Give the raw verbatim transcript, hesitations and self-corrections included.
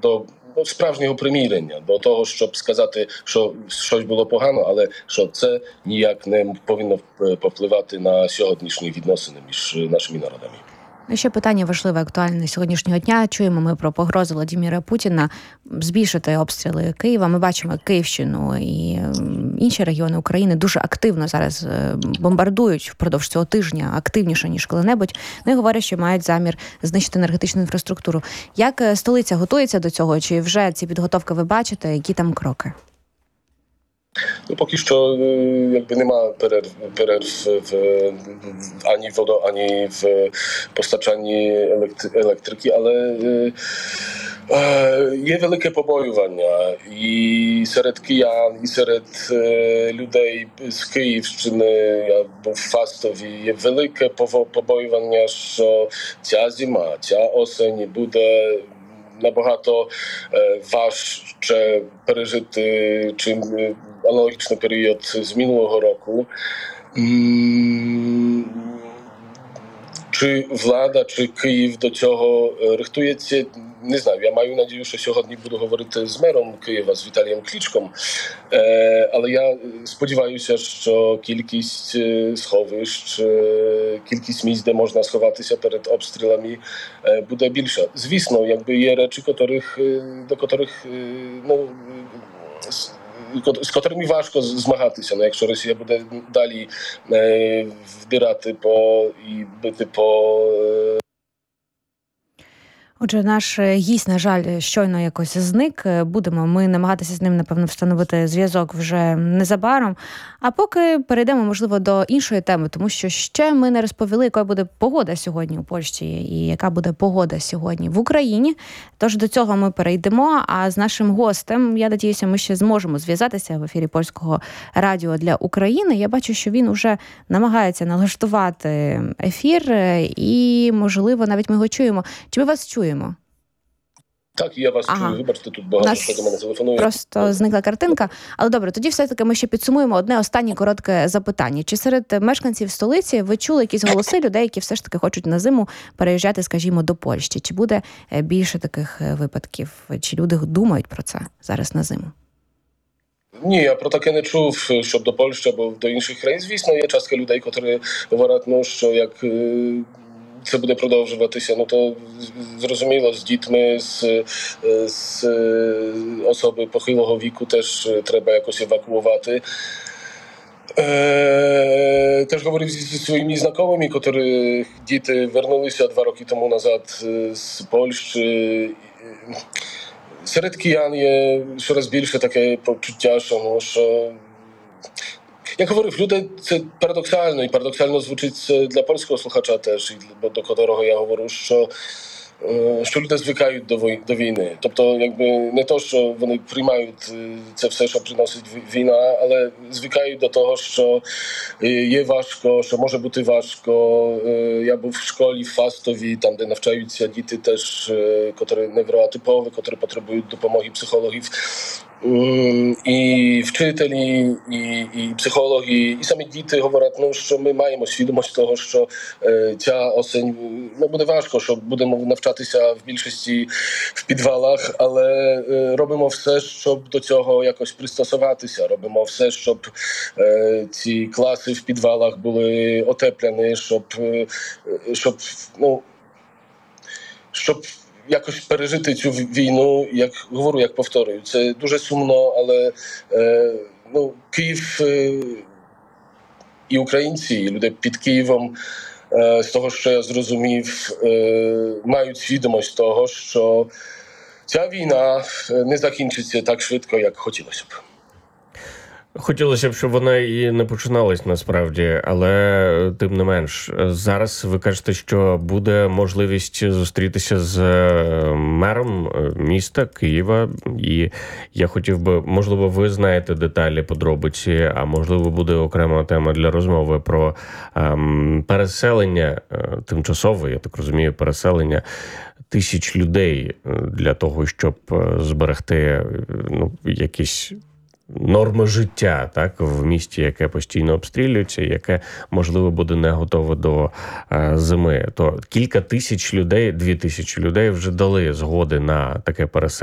до справжнього примирення, до того, щоб сказати, що щось було погано, але що це ніяк не повинно повпливати на сьогоднішні відносини між нашими народами. Ще питання важливе, актуальне сьогоднішнього дня. Чуємо ми про погрози Владимира Путіна збільшити обстріли Києва. Ми бачимо Київщину і інші регіони України дуже активно зараз бомбардують впродовж цього тижня, активніше, ніж коли-небудь. Ну і говорять, що мають замір знищити енергетичну інфраструктуру. Як столиця готується до цього? Чи вже ці підготовки ви бачите? Які там кроки? Ну, поки що якби нема перерв, перерв в, ані в водо, ані в постачанні електрики, але е, є велике побоювання і серед киян, і серед е, людей з Київщини, я був в Фастові, є велике побоювання, що ця зима, ця осень буде набагато е, важче пережити, чим аналогічний період з минулого року. Mm, чи влада, чи Київ до цього рихтується? Не знаю, я маю надію, що сьогодні буду говорити з мером Києва, з Віталієм Кличком, е, але я сподіваюся, що кількість сховищ, кількість місць, де можна сховатися перед обстрілами, е, буде більша. Звісно, якби є речі, котрих, до котрих, ну, з котрими важко змагатися, ну, якщо Росія буде далі е, вдирати по і бити по. Е... Отже, наш гість, на жаль, щойно якось зник. Будемо ми намагатися з ним, напевно, встановити зв'язок вже незабаром. А поки перейдемо, можливо, до іншої теми, тому що ще ми не розповіли, яка буде погода сьогодні у Польщі і яка буде погода сьогодні в Україні. Тож до цього ми перейдемо, а з нашим гостем, я надіюся, ми ще зможемо зв'язатися в ефірі Польського радіо для України. Я бачу, що він уже намагається налаштувати ефір і, можливо, навіть ми його чуємо. Чи ми вас чуємо? Так, я вас ага. чую. Вибачте, тут багато хто до мене телефонує. Просто зникла картинка. Але добре, тоді все-таки ми ще підсумуємо одне останнє коротке запитання. Чи серед мешканців столиці ви чули якісь голоси людей, які все ж таки хочуть на зиму переїжджати, скажімо, до Польщі? Чи буде більше таких випадків? Чи люди думають про це зараз на зиму? Ні, я про таке не чув, щоб до Польщі або до інших країн. Звісно, є частка людей, які говорять, ну, що як це буде продовжуватися, ну то зрозуміло, з дітьми, з, з особи похилого віку теж треба якось евакуувати. Е, теж говорив зі своїми знайомими, які діти вернулися два роки тому назад з Польщі. Серед киян є щораз більше таке почуття, що, ну, що як говорив, люди, це парадоксально, і парадоксально звучить для польського слухача теж, і до котрого я говорю, що, що люди звикають до, до війни. Тобто, якби не то, що вони приймають це все, що приносить війна, але звикають до того, що є важко, що може бути важко. Я був в школі в Фастові, там, де навчаються діти теж, котрі невротипові, котрі потребують допомоги психологів. І вчителі, і, і психологи, і самі діти говорять, ну, що ми маємо свідомість того, що е, ця осень, ну, буде важко, що будемо навчатися в більшості в підвалах, але е, робимо все, щоб до цього якось пристосуватися. Робимо все, щоб е, ці класи в підвалах були отеплені, щоб, е, щоб, ну, щоб якось пережити цю війну, як говорю, як повторюю. Це дуже сумно, але е, ну, Київ е, і українці, і люди під Києвом, е, з того, що я зрозумів, е, мають свідомість того, що ця війна не закінчиться так швидко, як хотілося б. Хотілося б, щоб вона і не починалась насправді, але тим не менш. Зараз ви кажете, що буде можливість зустрітися з мером міста Києва, і я хотів би, можливо, ви знаєте деталі, подробиці, а можливо буде окрема тема для розмови про ем, переселення, тимчасове, я так розумію, переселення тисяч людей для того, щоб зберегти, ну, якісь норми життя, так, в місті, яке постійно обстрілюється, яке, можливо, буде не готове до е, зими. То кілька тисяч людей, дві тисячі людей вже дали згоди на таке переселення.